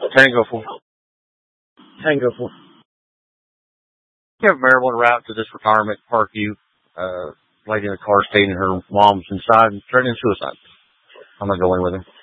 Tango 4. Tango 4. We have Maryland route to this retirement park. Lady in the car stating her mom's inside and threatening suicide. I'm not going with her.